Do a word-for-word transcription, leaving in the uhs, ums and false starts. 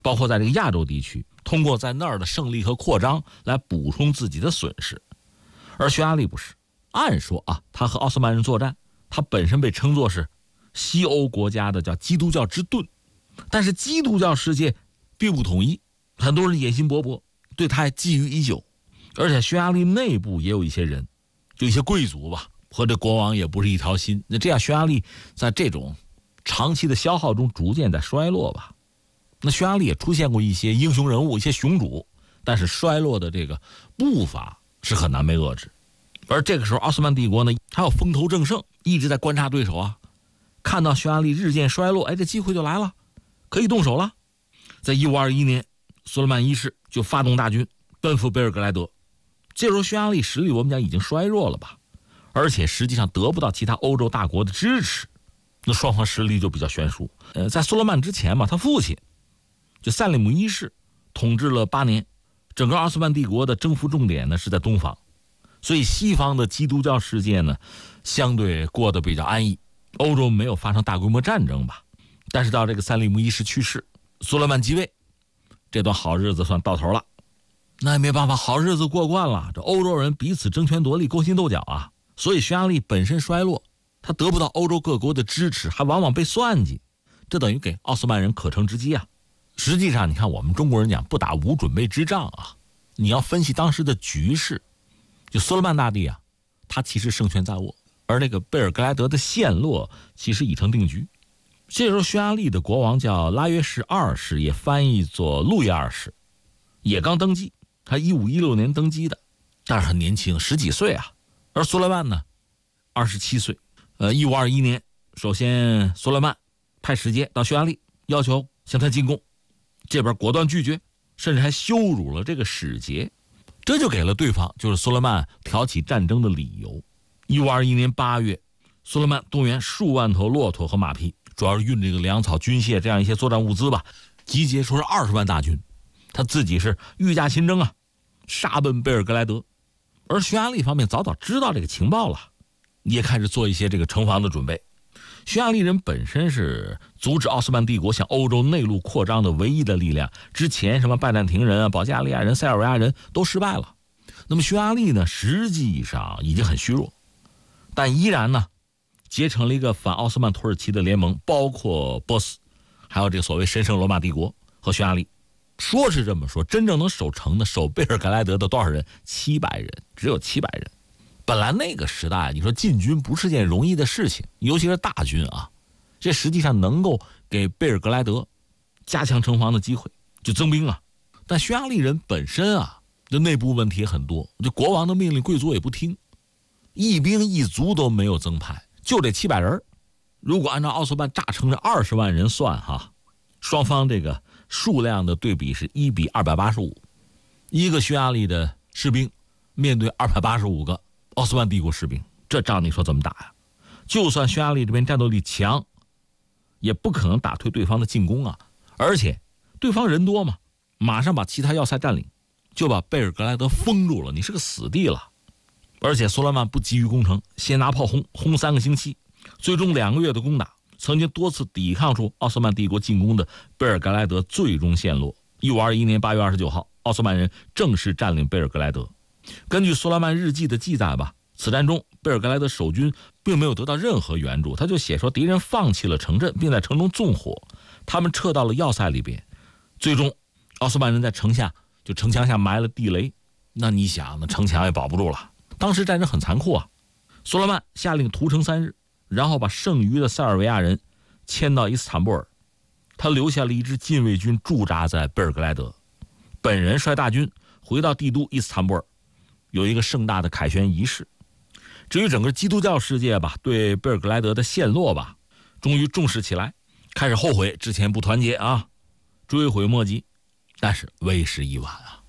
包括在这个亚洲地区，通过在那儿的胜利和扩张来补充自己的损失。而匈牙利不是，按说啊，他和奥斯曼人作战，他本身被称作是西欧国家的叫基督教之盾，但是基督教世界并不统一，很多人野心勃勃，对他还觊觎已久。而且匈牙利内部也有一些人，就一些贵族吧，和这国王也不是一条心。那这样匈牙利在这种长期的消耗中逐渐在衰落吧。那匈牙利也出现过一些英雄人物，一些雄主，但是衰落的这个步伐是很难被遏制。而这个时候奥斯曼帝国呢还有风头正盛，一直在观察对手啊，看到匈牙利日渐衰落，哎，这机会就来了，可以动手了。在一五二一年，苏勒曼一世就发动大军奔赴贝尔格莱德。这时候匈牙利实力我们讲已经衰弱了吧，而且实际上得不到其他欧洲大国的支持，那双方实力就比较悬殊。呃，在苏勒曼之前嘛，他父亲就萨利姆一世统治了八年，整个奥斯曼帝国的征服重点呢是在东方，所以西方的基督教世界呢相对过得比较安逸，欧洲没有发生大规模战争吧。但是到这个萨利姆一世去世，苏勒曼继位，这段好日子算到头了。那也没办法，好日子过惯了，这欧洲人彼此争权夺利，勾心斗角啊，所以匈牙利本身衰落，他得不到欧洲各国的支持，还往往被算计，这等于给奥斯曼人可乘之机啊。实际上你看我们中国人讲不打无准备之仗啊，你要分析当时的局势，就苏勒曼大帝啊，他其实胜券在握，而那个贝尔格莱德的陷落其实已成定局。这时候匈牙利的国王叫拉约什二世，也翻译作路易二世，也刚登基，他一五一六年登基的，但是很年轻，十几岁啊。而苏勒曼呢二十七岁。呃一五二一年，首先苏勒曼派使节到匈牙利，要求向他进贡，这边果断拒绝，甚至还羞辱了这个使节，这就给了对方就是苏勒曼挑起战争的理由。一五二一年八月，苏勒曼动员数万头骆驼和马匹，主要是运这个粮草、军械这样一些作战物资吧，集结说是二十万大军，他自己是御驾亲征啊，杀奔贝尔格莱德。而匈牙利方面早早知道这个情报了，也开始做一些这个城防的准备。匈牙利人本身是阻止奥斯曼帝国向欧洲内陆扩张的唯一的力量，之前什么拜占庭人啊、保加利亚人、塞尔维亚人都失败了。那么匈牙利呢，实际上已经很虚弱，但依然呢结成了一个反奥斯曼土耳其的联盟，包括波斯，还有这个所谓神圣罗马帝国和匈牙利。说是这么说，真正能守城的、守贝尔格莱德的多少人？七百人，只有七百人。本来那个时代，你说进军不是件容易的事情，尤其是大军啊，这实际上能够给贝尔格莱德加强城防的机会，就增兵啊。但匈牙利人本身啊，这内部问题很多，就国王的命令，贵族也不听，一兵一卒都没有增派，就这七百人。如果按照奥斯曼炸城这二十万人算哈，双方这个数量的对比是一比二百八十五，一个匈牙利的士兵面对二百八十五个奥斯曼帝国士兵，这仗你说怎么打呀？就算匈牙利这边战斗力强，也不可能打退对方的进攻啊！而且对方人多嘛，马上把其他要塞占领，就把贝尔格莱德封住了，你是个死地了。而且苏勒曼不急于攻城，先拿炮轰，轰三个星期，最终两个月的攻打，曾经多次抵抗出奥斯曼帝国进攻的贝尔格莱德最终陷落。一五二一年八月二十九号，奥斯曼人正式占领贝尔格莱德。根据苏勒曼日记的记载吧，此战中贝尔格莱德守军并没有得到任何援助，他就写说敌人放弃了城镇，并在城中纵火，他们撤到了要塞里边，最终奥斯曼人在城下就城墙下埋了地雷，那你想那城墙也保不住了。当时战争很残酷啊，苏勒曼下令屠城三日，然后把剩余的塞尔维亚人迁到伊斯坦布尔，他留下了一支禁卫军驻扎在贝尔格莱德，本人率大军回到帝都伊斯坦布尔，有一个盛大的凯旋仪式。至于整个基督教世界吧，对贝尔格莱德的陷落吧，终于重视起来，开始后悔之前不团结啊，追悔莫及，但是为时已晚啊。